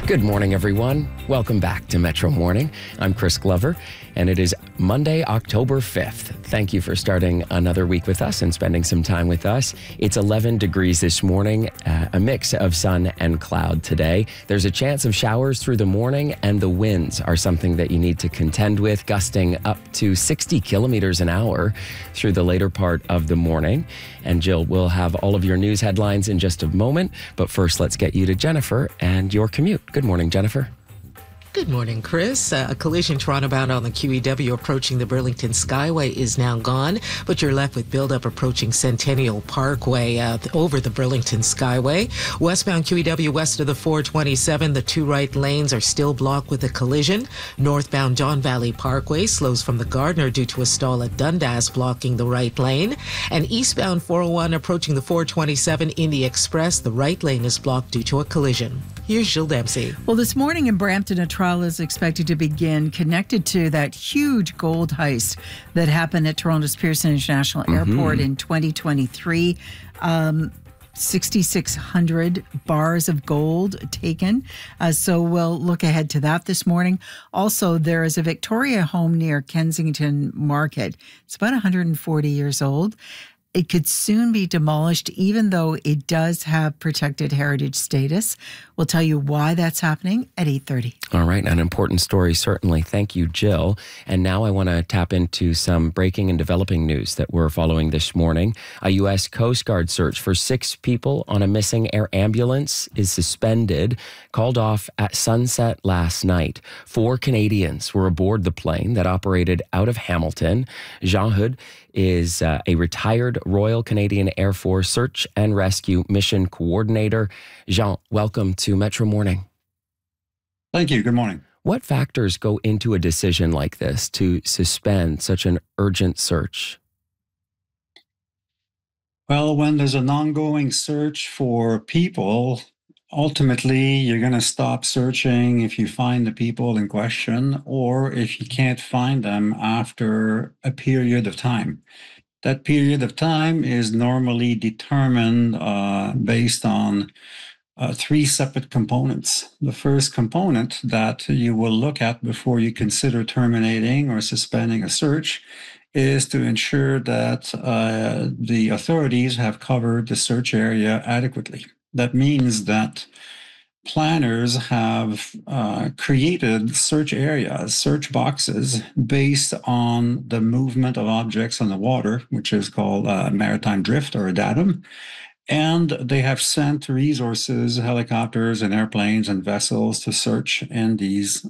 Good morning, everyone. Welcome back to Metro Morning. I'm Chris Glover, and it is Monday, October 5th. Thank you for starting another week with us and spending some time with us. It's 11 degrees this morning, a mix of sun and cloud today. There's a chance of showers through the morning, and the winds are something that you need to contend with, gusting up to 60 kilometers an hour through the later part of the morning. And Jill will have all of your news headlines in just a moment. But first, let's get you to Jennifer and your commute. Good morning, Jennifer. Good morning, Chris. A collision Toronto bound on the QEW approaching the Burlington Skyway is now gone, but you're left with buildup approaching Centennial Parkway over the Burlington Skyway. Westbound QEW west of the 427, the two right lanes are still blocked with a collision. Northbound Don Valley Parkway slows from the Gardner due to a stall at Dundas blocking the right lane. And eastbound 401 approaching the 427 in the Express, the right lane is blocked due to a collision. Here's Jill Dempsey. Well, this morning in Brampton, a trial is expected to begin connected to that huge gold heist that happened at Toronto's Pearson International Airport in 2023. 6,600 bars of gold taken. So we'll look ahead to that this morning. Also, there is a Victoria home near Kensington Market. It's about 140 years old. It could soon be demolished, even though it does have protected heritage status. We'll tell you why that's happening at 8:30. All right, an important story, certainly. Thank you, Jill. And now I want to tap into some breaking and developing news that we're following this morning. A U.S. Coast Guard search for 6 people on a missing air ambulance is suspended, called off at sunset last night. 4 Canadians were aboard the plane that operated out of Hamilton. Jean Hood is a retired Royal Canadian Air Force Search and Rescue Mission Coordinator. Jean, welcome to Metro Morning. Thank you. Good morning. What factors go into a decision like this to suspend such an urgent search? Well, when there's an ongoing search for people, ultimately you're going to stop searching if you find the people in question or if you can't find them after a period of time. That period of time is normally determined based on 3 separate components. The first component that you will look at before you consider terminating or suspending a search is to ensure that the authorities have covered the search area adequately. That means that planners have created search areas, search boxes, based on the movement of objects on the water, which is called maritime drift or a datum. And they have sent resources, helicopters and airplanes and vessels to search in these